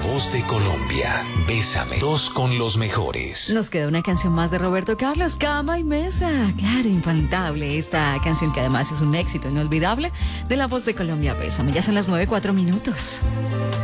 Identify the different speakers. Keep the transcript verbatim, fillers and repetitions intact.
Speaker 1: voz de Colombia. Bésame. Dos con los mejores.
Speaker 2: Nos queda una canción más de Roberto Carlos, Cama y Mesa. Claro, infaltable. Esta canción que además es un éxito inolvidable de la voz de Colombia. Bésame. Ya son las nueve, cuatro minutos.